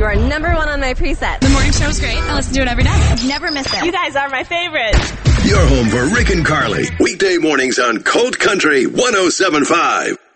You are number one on my preset. The morning show is great. I listen to it every day. Never miss it. You guys are my favorite. Your home for Rick and Carly. Weekday mornings on Colt Country 107.5.